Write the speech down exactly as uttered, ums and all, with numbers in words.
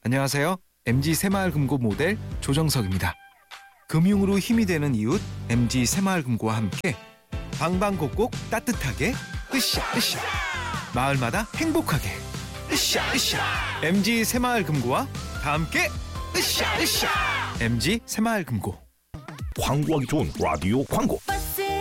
안녕하세요. 엠지 새마을금고 모델 조정석입니다. 금융으로 힘이 되는 이웃 엠지 새마을금고와 함께 방방곡곡 따뜻하게 으쌰 으쌰 마을마다 행복하게 으쌰 으쌰 엠지 새마을금고와 다 함께 으쌰 으쌰 엠지 새마을금고. 광고하기 좋은 라디오 광고.